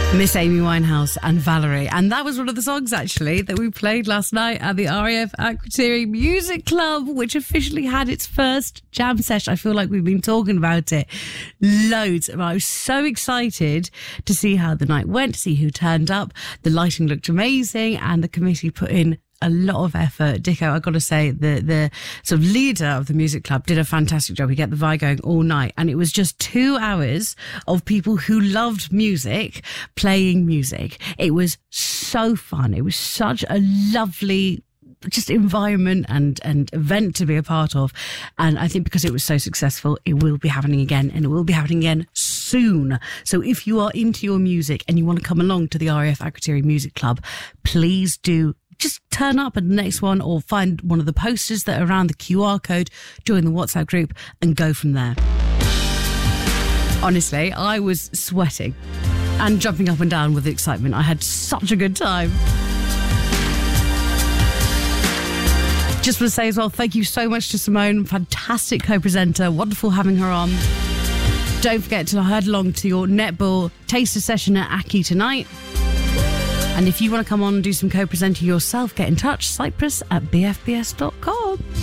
Miss Amy Winehouse and Valerie. And that was one of the songs, actually, that we played last night at the RAF Akrotiri Music Club, which officially had its first jam session. I feel like we've been talking about it loads. I was so excited to see how the night went, to see who turned up. The lighting looked amazing, and the committee put in a lot of effort. Dicko, I've got to say, the sort of leader of the music club did a fantastic job. He kept the vibe going all night, and it was just 2 hours of people who loved music playing music. It was so fun. It was such a lovely just environment and event to be a part of. And I think because it was so successful, it will be happening again, and it will be happening again soon. So if you are into your music and you want to come along to the RAF Akrotiri Music Club, please do just turn up at the next one, or find one of the posters that are around, the QR code, join the WhatsApp group and go from there. Honestly, I was sweating and jumping up and down with excitement. I had such a good time. Just want to say as well, thank you so much to Simone, fantastic co-presenter, wonderful having her on. Don't forget to head along to your netball taster session at Aki tonight. And if you want to come on and do some co-presenting yourself, get in touch, cyprus@bfbs.com.